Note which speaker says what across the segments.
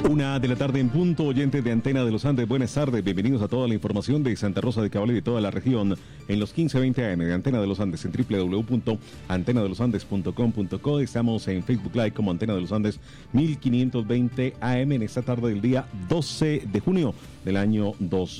Speaker 1: 1:00 en punto, oyentes de Antena de los Andes, buenas tardes, bienvenidos a toda la información de Santa Rosa de Cabal y de toda la región en los 1520 AM de Antena de los Andes en www.antenadelosandes.com.co. Estamos en Facebook Live como Antena de los Andes 1520 AM en esta tarde del día 12 de junio del año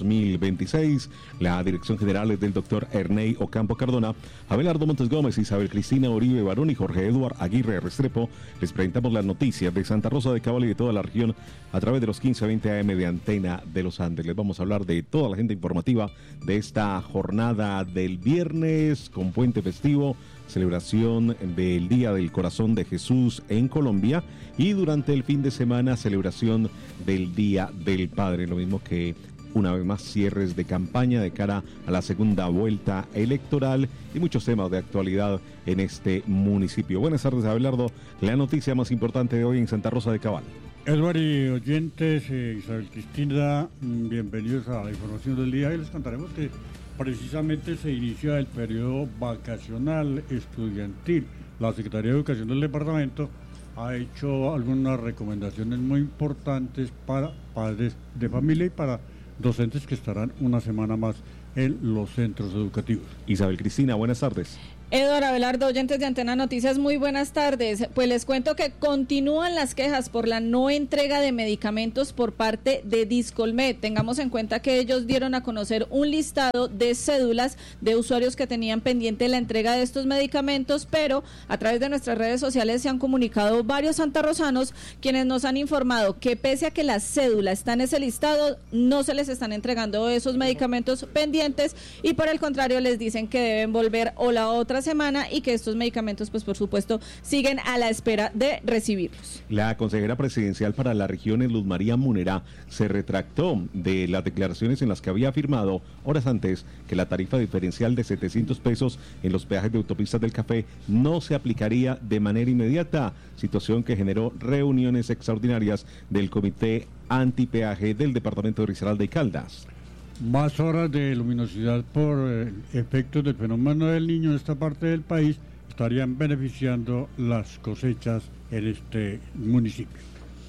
Speaker 1: 2026. La dirección general es del doctor Ernei Ocampo Cardona, Abelardo Montes Gómez, Isabel Cristina Uribe Barón y Jorge Eduard Aguirre Restrepo. Les presentamos las noticias de Santa Rosa de Cabal y de toda la región a través de los 1520 AM de Antena de los Andes. Les vamos a hablar de toda la agenda informativa de esta jornada del viernes con puente festivo, celebración del Día del Corazón de Jesús en Colombia, y durante el fin de semana celebración del Día del Padre, lo mismo que una vez más cierres de campaña de cara a la segunda vuelta electoral y muchos temas de actualidad en este municipio. Buenas tardes, Abelardo, la noticia más importante de hoy en Santa Rosa de Cabal.
Speaker 2: Edward y oyentes, Isabel Cristina, bienvenidos a la información del día, y les contaremos que precisamente se inicia el periodo vacacional estudiantil. La Secretaría de Educación del departamento ha hecho algunas recomendaciones muy importantes para padres de familia y para docentes que estarán una semana más en los centros educativos.
Speaker 1: Isabel Cristina, buenas tardes.
Speaker 3: Eduardo, Abelardo, oyentes de Antena Noticias, muy buenas tardes. Pues les cuento que continúan las quejas por la no entrega de medicamentos por parte de Discolmed. Tengamos en cuenta que ellos dieron a conocer un listado de cédulas de usuarios que tenían pendiente la entrega de estos medicamentos, pero a través de nuestras redes sociales se han comunicado varios santarrosanos quienes nos han informado que pese a que la cédula está en ese listado, no se les están entregando esos medicamentos pendientes y por el contrario les dicen que deben volver o la otra semana y que estos medicamentos pues por supuesto siguen a la espera de recibirlos.
Speaker 1: La consejera presidencial para la región, Luz María Munera, se retractó de las declaraciones en las que había afirmado horas antes que la tarifa diferencial de 700 pesos en los peajes de autopistas del Café no se aplicaría de manera inmediata, situación que generó reuniones extraordinarias del Comité Antipeaje del departamento de Risaralda y Caldas.
Speaker 2: Más horas de luminosidad por efectos del fenómeno del Niño en esta parte del país estarían beneficiando las cosechas en este municipio.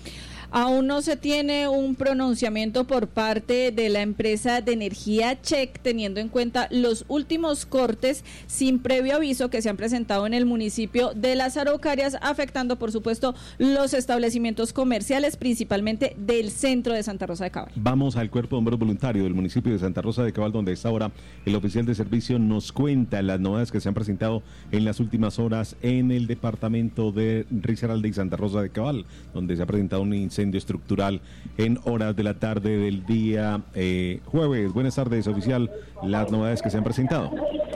Speaker 3: Aún no se tiene un pronunciamiento por parte de la empresa de energía Check, teniendo en cuenta los últimos cortes sin previo aviso que se han presentado en el municipio de Las Araucarias, afectando por supuesto los establecimientos comerciales, principalmente del centro de Santa Rosa de Cabal.
Speaker 1: Vamos al Cuerpo de Bomberos Voluntario del municipio de Santa Rosa de Cabal, donde a esta hora el oficial de servicio nos cuenta las novedades que se han presentado en las últimas horas en el departamento de Risaralda y Santa Rosa de Cabal, donde se ha presentado un incendio estructural en horas de la tarde del día jueves. Buenas tardes, oficial, las novedades que se han presentado.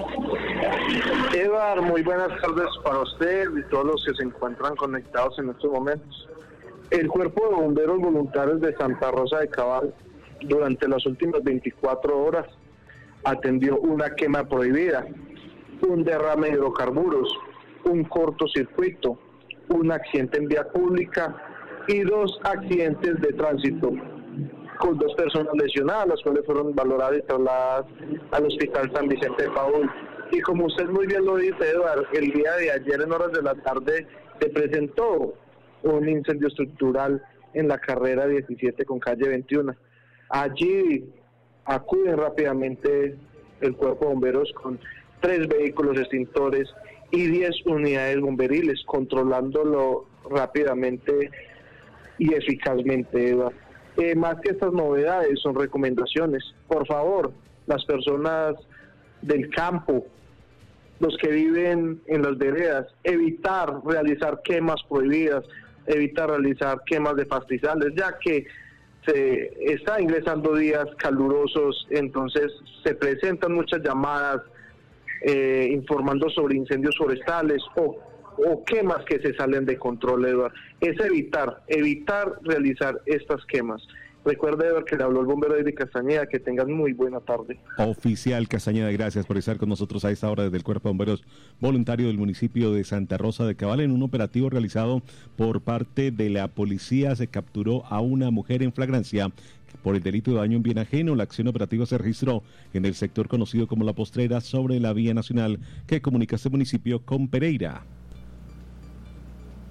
Speaker 4: Eduardo, muy buenas tardes para usted y todos los que se encuentran conectados en estos momentos. El Cuerpo de Bomberos Voluntarios de Santa Rosa de Cabal, durante las últimas 24 horas, atendió una quema prohibida, un derrame de hidrocarburos, un cortocircuito, un accidente en vía pública y 2 accidentes de tránsito, con 2 personas lesionadas, las cuales fueron valoradas y trasladadas al Hospital San Vicente de Paúl. Y como usted muy bien lo dice, Eduardo, el día de ayer en horas de la tarde se presentó un incendio estructural en la carrera 17 con calle 21. Allí acuden rápidamente el Cuerpo de Bomberos con 3 vehículos extintores y 10 unidades bomberiles, controlándolo rápidamente y eficazmente, Eduardo. Más que estas novedades, son recomendaciones. Por favor, las personas del campo, los que viven en las veredas, evitar realizar quemas prohibidas, evitar realizar quemas de pastizales, ya que se está ingresando días calurosos, entonces se presentan muchas llamadas informando sobre incendios forestales o quemas que se salen de control, Eduardo. Es evitar realizar estas quemas. Recuerde, Eduardo, que le habló el bombero de Castañeda. Que tengan muy buena tarde.
Speaker 1: Oficial Castañeda, gracias por estar con nosotros a esta hora desde el Cuerpo de Bomberos Voluntario del municipio de Santa Rosa de Cabal. En un operativo realizado por parte de la policía se capturó a una mujer en flagrancia por el delito de daño en bien ajeno. La acción operativa se registró en el sector conocido como La Postrera, sobre la vía nacional que comunica este municipio con Pereira.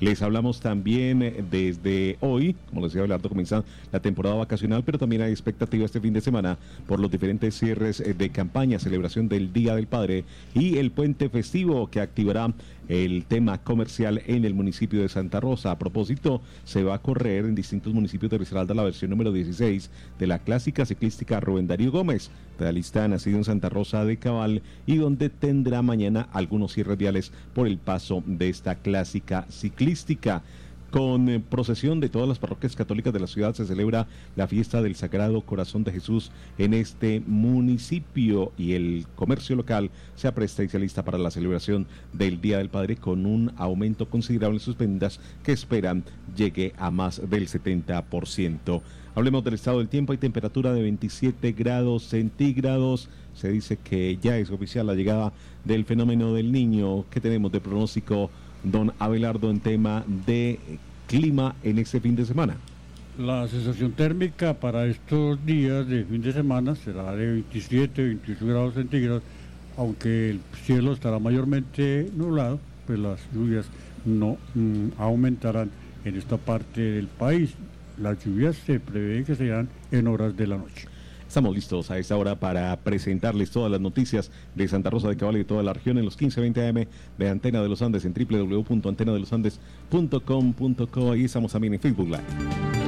Speaker 1: Les hablamos también desde hoy, como les decía Abelardo, comienza la temporada vacacional, pero también hay expectativa este fin de semana por los diferentes cierres de campaña, celebración del Día del Padre y el puente festivo que activará el tema comercial en el municipio de Santa Rosa. A propósito, se va a correr en distintos municipios de Risaralda la versión número 16 de la clásica ciclística Rubén Darío Gómez, pedalista nacido en Santa Rosa de Cabal, y donde tendrá mañana algunos cierres viales por el paso de esta clásica ciclística. Con procesión de todas las parroquias católicas de la ciudad se celebra la fiesta del Sagrado Corazón de Jesús en este municipio, y el comercio local se apresta y se alista para la celebración del Día del Padre con un aumento considerable en sus ventas que esperan llegue a más del 70%. Hablemos del estado del tiempo. Hay temperatura de 27 grados centígrados. Se dice que ya es oficial la llegada del fenómeno del Niño. ¿Qué tenemos de pronóstico, don Abelardo, en tema de clima en este fin de semana?
Speaker 2: La sensación térmica para estos días de fin de semana será de 27, 28 grados centígrados, aunque el cielo estará mayormente nublado, pues las lluvias no aumentarán en esta parte del país. Las lluvias se prevé que serán en horas de la noche.
Speaker 1: Estamos listos a esta hora para presentarles todas las noticias de Santa Rosa de Cabal y de toda la región en los 15:20 AM de Antena de los Andes en www.antenadelosandes.com.co, y estamos también en Facebook Live.